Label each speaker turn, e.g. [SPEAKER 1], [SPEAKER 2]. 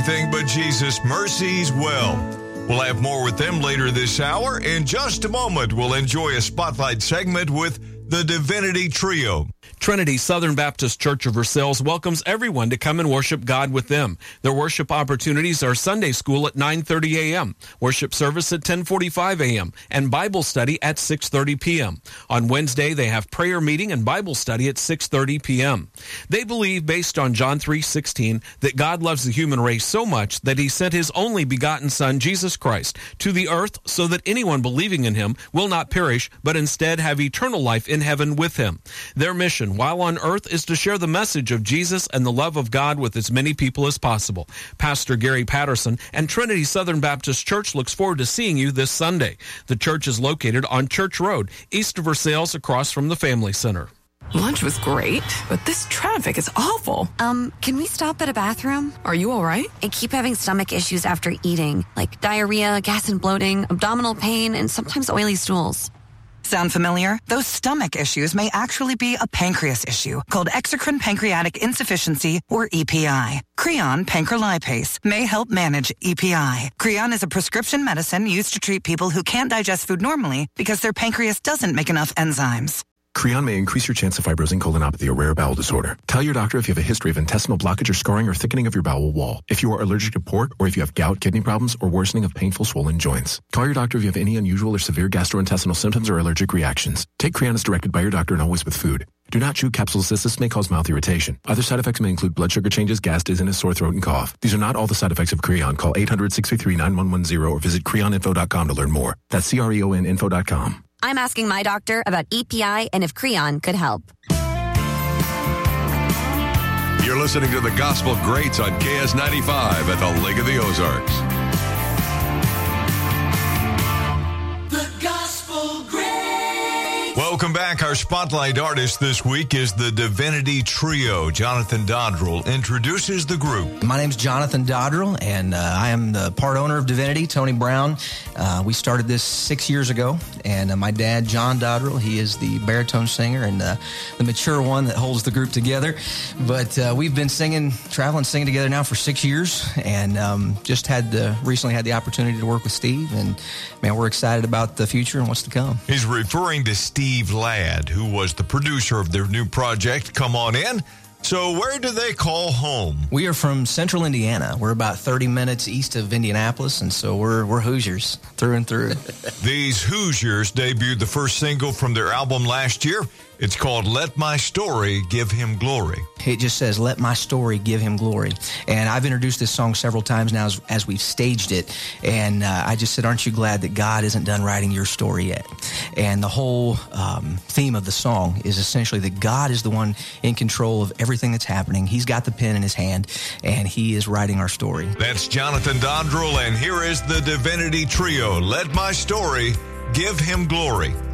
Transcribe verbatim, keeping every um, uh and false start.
[SPEAKER 1] anything but Jesus. Mercy's well. We'll have more with them later this hour. In just a moment, we'll enjoy a spotlight segment with the Divinity Trio.
[SPEAKER 2] Trinity Southern Baptist Church of Versailles welcomes everyone to come and worship God with them. Their worship opportunities are Sunday school at nine thirty a.m., worship service at ten forty-five a.m., and Bible study at six thirty p.m. On Wednesday, they have prayer meeting and Bible study at six thirty p.m. They believe, based on John three sixteen, that God loves the human race so much that he sent his only begotten Son, Jesus Christ, to the earth so that anyone believing in him will not perish, but instead have eternal life in heaven with him. Their mission while on earth is to share the message of Jesus and the love of God with as many people as possible. Pastor Gary Patterson and Trinity Southern Baptist Church looks forward to seeing you this Sunday. The church is located on Church Road, east of Versailles, across from the Family Center.
[SPEAKER 3] Lunch was great, but this traffic is awful.
[SPEAKER 4] Um, can we stop at a bathroom?
[SPEAKER 3] Are you all right?
[SPEAKER 4] I keep having stomach issues after eating, like diarrhea, gas and bloating, abdominal pain, and sometimes oily stools.
[SPEAKER 5] Sound familiar? Those stomach issues may actually be a pancreas issue called exocrine pancreatic insufficiency, or E P I. Creon pancrelipase may help manage E P I. Creon is a prescription medicine used to treat people who can't digest food normally because their pancreas doesn't make enough enzymes.
[SPEAKER 6] Creon may increase your chance of fibrosing colonopathy, a rare bowel disorder. Tell your doctor if you have a history of intestinal blockage or scarring or thickening of your bowel wall, if you are allergic to pork, or if you have gout, kidney problems, or worsening of painful swollen joints. Call your doctor if you have any unusual or severe gastrointestinal symptoms or allergic reactions. Take Creon as directed by your doctor and always with food. Do not chew capsules as this may cause mouth irritation. Other side effects may include blood sugar changes, gas, dizziness, sore throat, and cough. These are not all the side effects of Creon. Call eight hundred, six three three, nine one one zero or visit creon info dot com to learn more. That's C R E O N info dot com.
[SPEAKER 4] I'm asking my doctor about E P I and if Creon could help.
[SPEAKER 1] You're listening to the Gospel Greats on K S ninety-five at the Lake of the Ozarks. Welcome back. Our spotlight artist this week is the Divinity Trio. Jonathan Dodrell introduces the group.
[SPEAKER 7] My name's Jonathan Dodrell, and uh, I am the part owner of Divinity, Tony Brown. Uh, we started this six years ago, and uh, my dad, John Dodrell, he is the baritone singer and uh, the mature one that holds the group together. But uh, we've been singing, traveling, singing together now for six years, and um, just had the, recently had the opportunity to work with Steve, and man, we're excited about the future and what's to come.
[SPEAKER 1] He's referring to Steve Ladd, who was the producer of their new project, Come On In. So where do they call home?
[SPEAKER 7] We are from central Indiana. We're about thirty minutes east of Indianapolis, and so we're we're Hoosiers through and through.
[SPEAKER 1] These Hoosiers debuted the first single from their album last year. It's called Let My Story Give Him Glory.
[SPEAKER 7] It just says, let my story give him glory. And I've introduced this song several times now as, as we've staged it. And uh, I just said, aren't you glad that God isn't done writing your story yet? And the whole um, theme of the song is essentially that God is the one in control of everything that's happening. He's got the pen in his hand, and he is writing our story.
[SPEAKER 1] That's Jonathan Dodrell, and here is the Divinity Trio. Let my story give him glory.